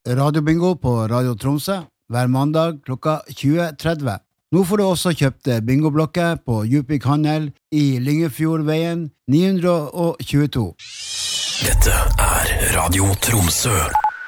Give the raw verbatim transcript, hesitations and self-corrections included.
radiobingo på Radio Tromsø hver mandag klokka tjue tretti. Nå får du også kjøpt bingoblokker på Djupvik Handel i Lyngefjordveien ni hundre tjueto. Dette er Radio Tromsø.